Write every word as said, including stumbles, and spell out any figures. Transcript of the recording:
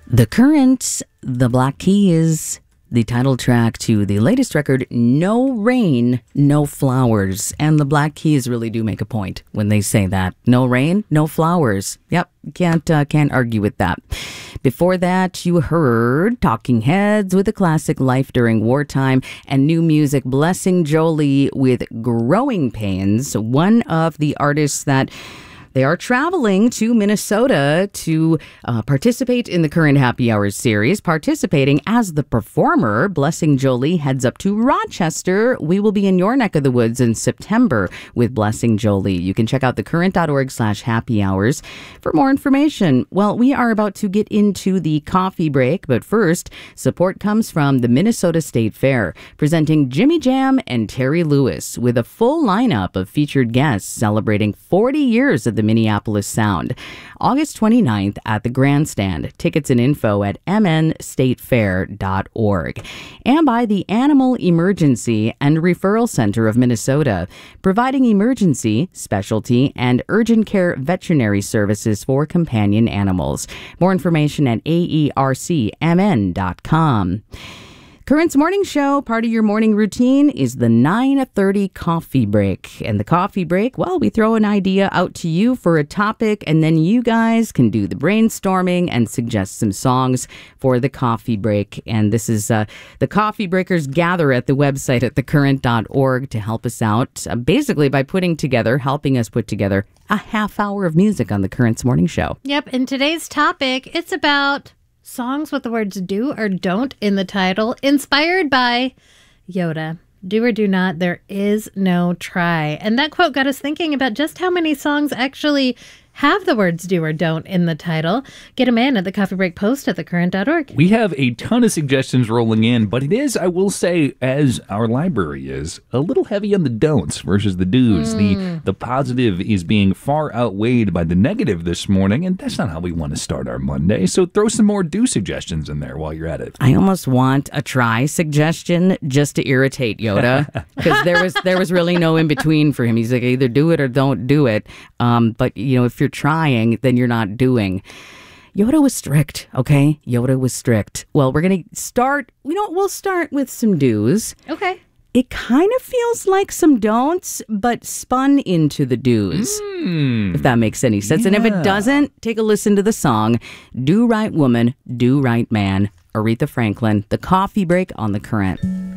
The Current, The Black Keys, the title track to the latest record, No Rain, No Flowers. And the Black Keys really do make a point when they say that. No rain, no flowers. Yep, can't uh, can't argue with that. Before that, you heard Talking Heads with the classic Life During Wartime, and new music, Blessing Jolie with Growing Pains, one of the artists that they are traveling to Minnesota to uh, participate in the Current Happy Hours series. Participating as the performer, Blessing Jolie heads up to Rochester. We will be in your neck of the woods in September with Blessing Jolie. You can check out thecurrent.org slash happy hours for more information. Well, we are about to get into the coffee break, but first, support comes from the Minnesota State Fair, presenting Jimmy Jam and Terry Lewis with a full lineup of featured guests celebrating forty years of the Minneapolis Sound. August twenty-ninth at the Grandstand. Tickets and info at m n state fair dot org. And by the Animal Emergency and Referral Center of Minnesota, providing emergency, specialty, and urgent care veterinary services for companion animals. More information at a e r c m n dot com. Current's morning show, part of your morning routine, is the nine thirty coffee break. And the coffee break, well, we throw an idea out to you for a topic, and then you guys can do the brainstorming and suggest some songs for the coffee break. And this is uh, the coffee breakers gather at the website at the current dot org to help us out, uh, basically by putting together, helping us put together a half hour of music on the Current's morning show. Yep, and today's topic, it's about songs with the words do or don't in the title, inspired by Yoda. Do or do not, there is no try. And that quote got us thinking about just how many songs actually have the words do or don't in the title. Get them in at the Coffee Break Post at the current dot org. We have a ton of suggestions rolling in, but it is, I will say, as our library is, a little heavy on the don'ts versus the do's. Mm. The, the positive is being far outweighed by the negative this morning, and that's not how we want to start our Monday. So throw some more do suggestions in there while you're at it. I almost want a try suggestion just to irritate Yoda, because there was there was really no in between for him. He's like, either do it or don't do it. Um, but, you know, if you're trying, then you're not doing. Yoda was strict, okay? Yoda was strict. Well, we're going to start, you know, we'll start with some do's. Okay. It kind of feels like some don'ts, but spun into the do's, mm. if that makes any sense. Yeah. And if it doesn't, take a listen to the song, Do Right Woman, Do Right Man, Aretha Franklin, The Coffee Break on The Current.